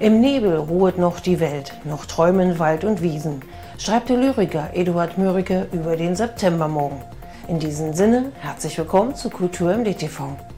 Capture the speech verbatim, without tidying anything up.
Im Nebel ruhet noch die Welt, noch träumen Wald und Wiesen, schreibt der Lyriker Eduard Mörike über den Septembermorgen. In diesem Sinne, herzlich willkommen zu Kultur im D T V.